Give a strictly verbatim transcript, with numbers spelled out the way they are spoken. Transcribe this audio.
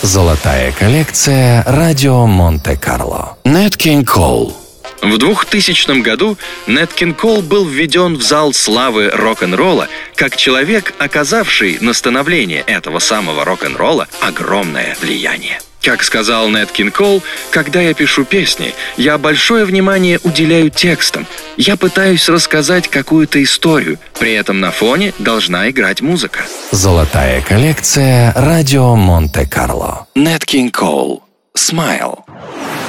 Золотая коллекция радио Монте-Карло. Нэт Кинг Кол. В двухтысячном году Нэт Кинг Кол был введен в зал славы рок-н-ролла как человек, оказавший на становление этого самого рок-н-ролла огромное влияние. Как сказал Нэт Кинг Кол, когда я пишу песни, я большое внимание уделяю текстам. Я пытаюсь рассказать какую-то историю, при этом на фоне должна играть музыка. Золотая коллекция радио Монте-Карло. Нэт Кинг Кол. Smile.